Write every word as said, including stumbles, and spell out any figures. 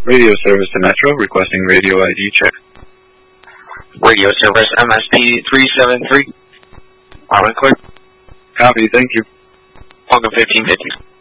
Radio service to Metro, requesting radio I D check. Radio service M S P three seven three. Loud and clear. Copy, thank you. Welcome fifteen fifty.